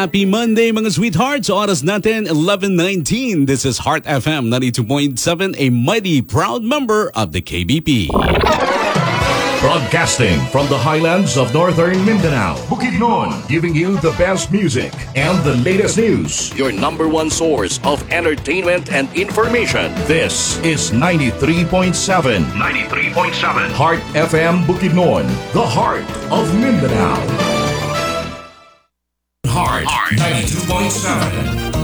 Happy Monday mga sweethearts! Oras natin 11:19. This is Heart FM 92.7, a mighty proud member of the KBP. Broadcasting from the highlands of northern Mindanao, Bukidnon, giving you the best music and the latest news. Your number one source of entertainment and information. This is 93.7. 93.7. Heart FM Bukidnon, the heart of Mindanao. Heart 92.7.